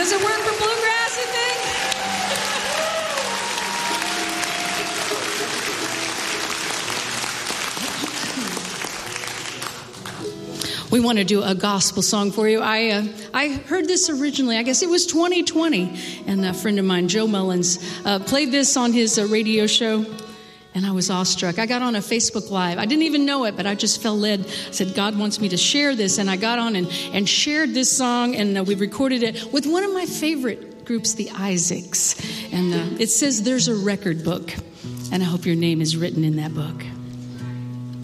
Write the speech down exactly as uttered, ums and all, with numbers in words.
Does it work for bluegrass, you think? We want to do a gospel song for you. I uh, I heard this originally, I guess it was twenty twenty, and a friend of mine, Joe Mullins, uh, played this on his uh, radio show, and I was awestruck. I got on a Facebook Live. I didn't even know it, but I just felt led. I said, God wants me to share this, and I got on and, and shared this song, and uh, we recorded it with one of my favorite groups, the Isaacs. And uh, it says there's a record book, and I hope your name is written in that book.